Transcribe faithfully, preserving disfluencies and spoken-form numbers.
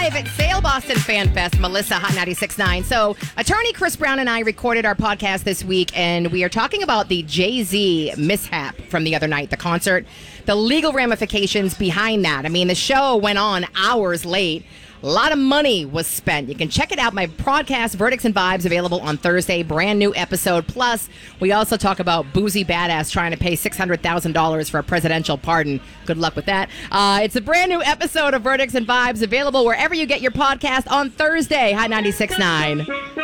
live at Sail Boston Fan Fest, Melissa, Hot ninety-six point nine. So, attorney Chris Brown and I recorded our podcast this week, and we are talking about the Jay-Z mishap from the other night, the concert, the legal ramifications behind that. I mean, the show went on hours late. A lot of money was spent. You can check it out. My podcast, Verdicts and Vibes, available on Thursday. Brand new episode. Plus, we also talk about Boozy Badass trying to pay six hundred thousand dollars for a presidential pardon. Good luck with that. Uh, it's a brand new episode of Verdicts and Vibes, available wherever you get your podcast on Thursday. Hot ninety-six point nine.